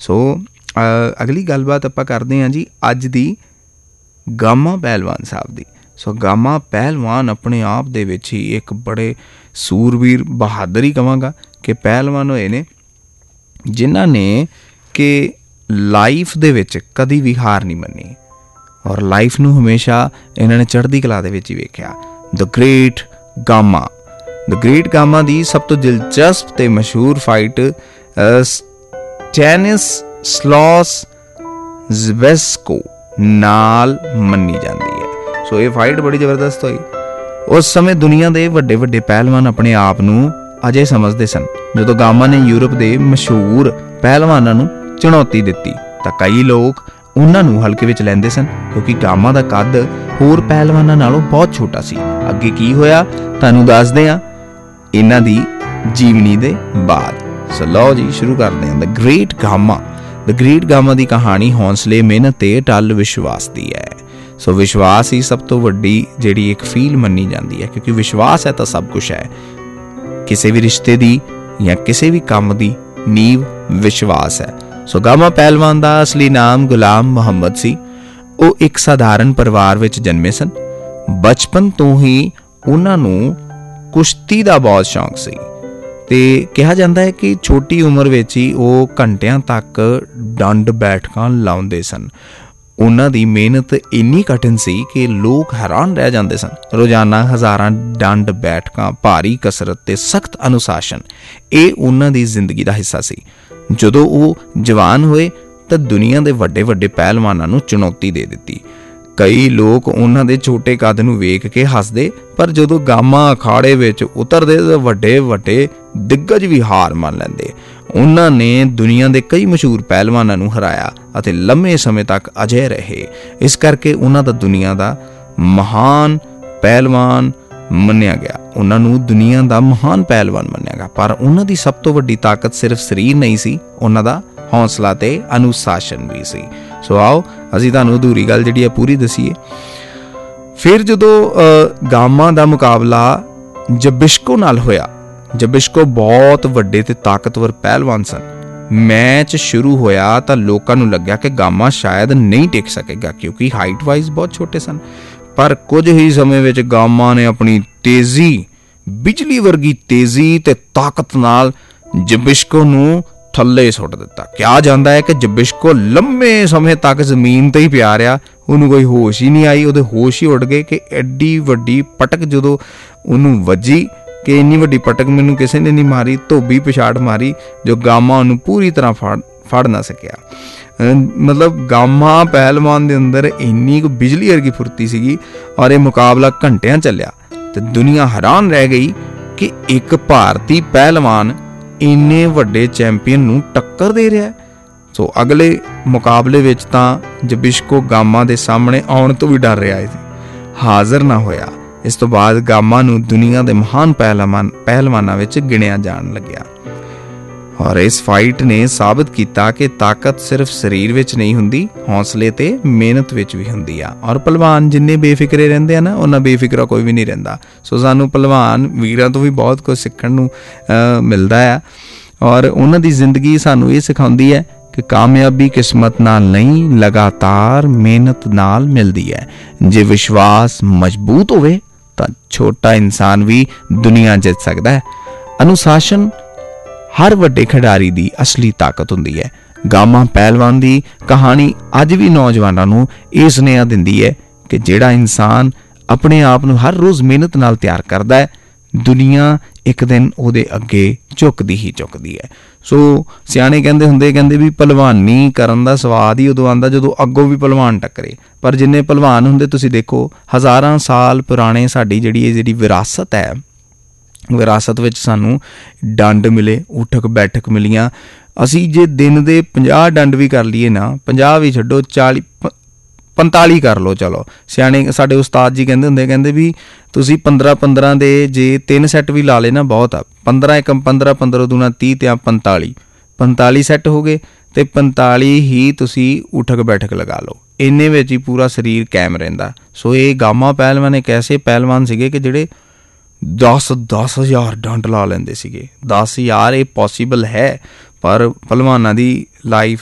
सो अगली गलबात आपां करदे हां जी अज दी गामा पहलवान साहब दी। सो गामा पहलवान अपने आप दे विच ही एक बड़े सूरवीर बहादुर ही कहांगा कि पहलवान होए ने जिन्हां ने कि लाइफ दे विच कदी भी हार नहीं मन्नी और लाइफ नूं हमेशा इन्हां ने चढ़दी कला दे विच ही वेखिया। द ग्रेट गामा दी सब तो दिलचस्प ते मशहूर फाइट स्टैनिस्लॉस ज़्वेज़्को नाल मन्नी जाती है। सो ये फाइट बड़ी जबरदस्त हुई। उस समय दुनिया के वड्डे वड्डे पहलवान अपने आप नूं अजे समझते सन। जदों गामा ने यूरोप के मशहूर पहलवानों नूं चुनौती दिती तां कई लोग उन्हां नूं हल्के विच लैंदे सन क्योंकि गामा दा कद होर पहलवानां नालों बहुत छोटा सी। अगे की होया तुहानूं दसदे हां इन्हां दी जीवनी दे बाद। सो लो जी शुरू करते हैं। द ग्रेट गामा की कहानी हौसले मेहनत ते अटल विश्वास की है। सो विश्वास ही सब तो वड्डी जिहड़ी एक फील मन्नी जाती है क्योंकि विश्वास है तो सब कुछ है। किसी भी रिश्ते की या किसी भी काम की नींव विश्वास है। सो गामा पहलवान का असली नाम गुलाम मुहम्मद सी। वो एक साधारण परिवार विच जन्मे सन। बचपन तो ही उन्हां नूं कुश्ती का बहुत शौक सी ते कहा जाता है कि छोटी उम्र विच ही वो घंटियां तक डंड बैठकां लाउंदे सन। उन्हां दी मेहनत इन्नी कठिन सी कि लोग हैरान रह जाते सन। रोजाना हज़ारां डंड बैठकां, भारी कसरत ते सख्त अनुशासन ये उन्हां दी जिंदगी का हिस्सा सी। जदों वो जवान होए तो दुनिया के वड्डे वड्डे पहलवानां नूं चुनौती दे दिती। कई लोग उन्हां दे छोटे कद नूं वेख के हसदे पर जदों गामा अखाड़े विच उतरदे तो वड्डे वड्डे दिग्गज भी हार मान लैंदे। उन्हां ने दुनिया के कई मशहूर पहलवानां नूं हराया अते लंबे समय तक अजे रहे। इस करके उन्हां दा दुनिया का महान पहलवान मन्निया गया। उन्हां नूं दुनिया का महान पहलवान मन्निया गया। पर उन्हां दी सब तो वड्डी ताकत सिर्फ शरीर नहीं सी, उन्हां दा हौसला ते अनुशासन भी सी। सो आओ असीं तुहानूं अधूरी गल जिहड़ी है पूरी दसीए। फिर जदों गामा का मुकाबला जबिस्को नाल होया, जबिस्को बहुत वड्डे ते ताकतवर पहलवान सन। मैच शुरू होया तो लोकां नूं लग्या कि गामा शायद नहीं टिक सकेगा क्योंकि हाइट वाइज बहुत छोटे सन। पर कुछ ही समय विच गामा ने अपनी तेजी, बिजली वर्गी तेजी ते ताकत नाल जबिस्को नूं थल्ले सुट दिता। कहा जाता है कि जबिस्को लंबे समय तक जमीन ते ही पिया रहा, उन्होंने कोई होश ही नहीं आई। उहदे होश ही उड़ गए कि एड्डी वड्डी पटक जदों उन्होंने वजी कि इन्नी वड्डी पटक मैनूं किसी ने नहीं मारी, धोबी पछाड़ मारी जो गामा उन्होंने पूरी तरह फड़ ना सकिया। मतलब गामा पहलवान दे अंदर इन्नी को बिजली वर्गी फुर्ती सीगी और ये मुकाबला घंटियां चलिया तो दुनिया हैरान रह गई कि एक भारतीय पहलवान इन्ने वड्डे चैंपीयन नूं टक्कर दे रहा है। सो अगले मुकाबले विच तां जबिस्को गामा दे सामने आउण तो भी डर रहा है, हाज़र ना होया। इस तो बाद गामा नूं दुनिया के महान पहलवानां विच गिणिया जाण लग्या और इस फाइट ने साबित किया कि ताकत सिर्फ शरीर विच नहीं हुंदी, हौसले ते मेहनत विच भी हुंदी आ। और पहलवान जिन्ने बेफिक्रे रहिंदे आ ना उन्ना बेफिक्रा कोई भी नहीं रहिंदा। सो सानू पहलवान वीरां तो भी बहुत कुछ सीखण नूं मिलदा है और उन्हां दी जिंदगी सानू ये सिखाउंदी है कि कामयाबी किस्मत नाल नहीं, लगातार मेहनत नाल मिलदी है। जे विश्वास मजबूत होवे तां छोटा इंसान भी दुनिया जित सकदा है। अनुशासन हर वड्डे खिडारी दी असली ताकत हुंदी है। गामा पहलवान दी कहानी अज भी नौजवानों नूं इह सुनेहा दिंदी है कि जिहड़ा इंसान अपने आप नूं हर रोज़ मेहनत नाल तैयार करदा है, दुनिया एक दिन उहदे अगे झुकदी ही झुकदी है। सो सियाणे कहंदे भी पहलवानी करन दा स्वाद ही उदों आंदा जदों अग्गों भी पहलवान टक्करे। पर जिन्ने पहलवान हुंदे तुसीं देखो हज़ारां साल पुराने साडी जिहड़ी विरासत है, विरासत विच सानू डंड मिले, उठक बैठक मिलियां। असी जे दिन दे 50 डंड भी कर लीए ना, 50 भी छड्डो 40 45 कर लो, चलो सियाणे साडे उस्ताद जी कहंदे भी तुसीं 15 दे जे 3 सैट भी ला ले ना बहुत आ। 15 एकम 15 15 दूना 30 ते 45 सैट हो गए ते 45 ही तुसीं उठक बैठक लगा लो, इन्ने विच ही पूरा शरीर कायम रहिंदा। सो ये गामा पहलवान एक ऐसे पहलवान सीगे कि जिहड़े 10,000 डंड ला लेंदे सीगे। 10,000 ये पॉसीबल है पर पहलवानां दी लाइफ